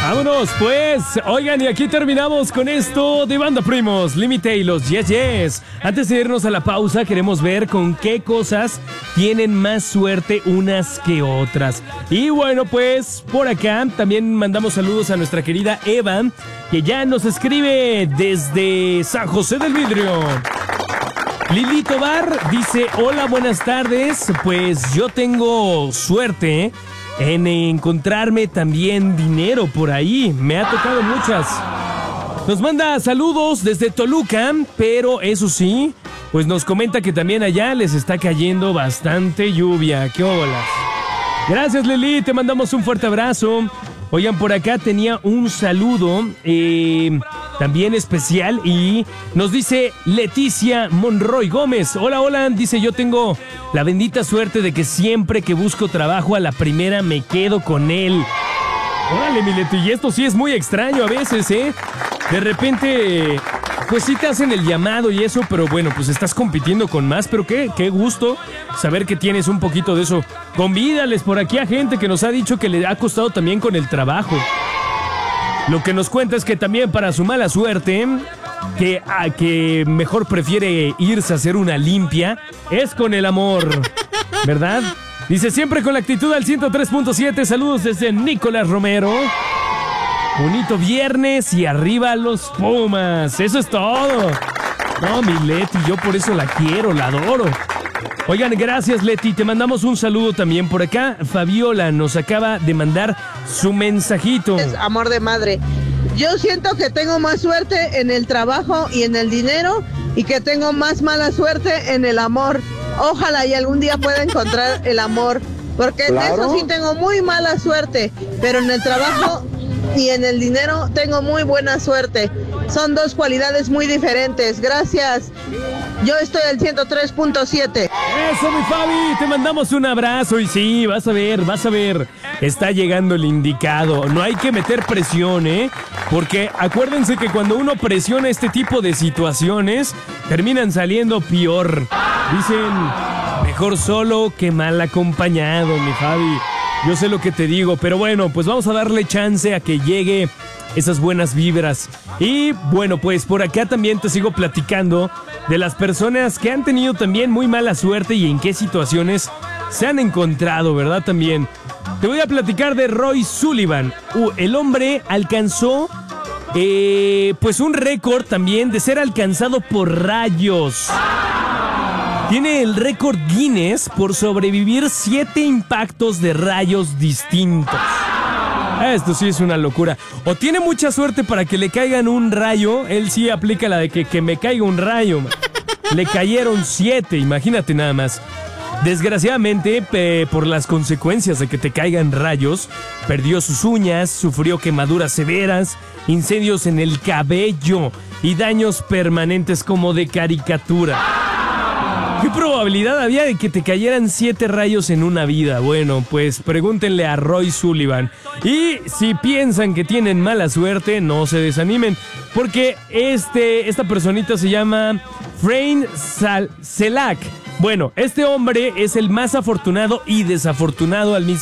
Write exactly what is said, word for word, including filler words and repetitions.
Vámonos, pues. Oigan, y aquí terminamos con esto de Banda Primos, Límite y los Yes Yes. Antes de irnos a la pausa, queremos ver con qué cosas tienen más suerte unas que otras. Y bueno, pues por acá también mandamos saludos a nuestra querida Eva, que ya nos escribe desde San José del Vidrio. Lili Tobar dice: hola, buenas tardes. Pues yo tengo suerte en encontrarme también dinero por ahí. Me ha tocado muchas. Nos manda saludos desde Toluca, pero eso sí, pues nos comenta que también allá les está cayendo bastante lluvia. ¡Qué olas! Gracias, Lili, te mandamos un fuerte abrazo. Oigan, por acá tenía un saludo eh, también especial y nos dice Leticia Monroy Gómez. Hola, hola, dice: yo tengo la bendita suerte de que siempre que busco trabajo a la primera me quedo con él. Órale, mi Leti, y esto sí es muy extraño a veces, ¿eh? De repente, pues sí te hacen el llamado y eso, pero bueno, pues estás compitiendo con más, pero qué, qué gusto saber que tienes un poquito de eso. Convídales por aquí a gente que nos ha dicho que le ha costado también con el trabajo. Lo que nos cuenta es que también para su mala suerte, que, a, que mejor prefiere irse a hacer una limpia, es con el amor, ¿verdad? Dice: siempre con la actitud al ciento tres punto siete. Saludos desde Nicolás Romero. Bonito viernes y arriba los Pumas. Eso es todo. No, mi Leti, yo por eso la quiero, la adoro. Oigan, gracias, Leti. Te mandamos un saludo también por acá. Fabiola nos acaba de mandar su mensajito. Es amor de madre. Yo siento que tengo más suerte en el trabajo y en el dinero, y que tengo más mala suerte en el amor. Ojalá y algún día pueda encontrar el amor, porque Claro. en eso sí tengo muy mala suerte, pero en el trabajo y en el dinero tengo muy buena suerte. Son dos cualidades muy diferentes. Gracias. Yo estoy al ciento tres punto siete. Eso, mi Fabi, te mandamos un abrazo. Y sí, vas a ver, vas a ver, está llegando el indicado. No hay que meter presión, ¿eh? Porque acuérdense que cuando uno presiona este tipo de situaciones, terminan saliendo peor. Dicen: mejor solo que mal acompañado, mi Fabi. Yo sé lo que te digo, pero bueno, pues vamos a darle chance a que llegue esas buenas vibras. Y bueno, pues por acá también te sigo platicando de las personas que han tenido también muy mala suerte y en qué situaciones se han encontrado, ¿verdad? También te voy a platicar de Roy Sullivan. Uh, el hombre alcanzó eh, pues un récord también de ser alcanzado por rayos. Tiene el récord Guinness por sobrevivir siete impactos de rayos distintos. Esto sí es una locura. O tiene mucha suerte para que le caigan un rayo. Él sí aplica la de que, que me caiga un rayo. Le cayeron siete, imagínate nada más. Desgraciadamente, pe, por las consecuencias de que te caigan rayos, perdió sus uñas, sufrió quemaduras severas, incendios en el cabello y daños permanentes como de caricatura. ¿Qué probabilidad había de que te cayeran siete rayos en una vida? Bueno, pues pregúntenle a Roy Sullivan. Y si piensan que tienen mala suerte, no se desanimen, porque este, esta personita se llama Frain Selak. Bueno, este hombre es el más afortunado y desafortunado al mismo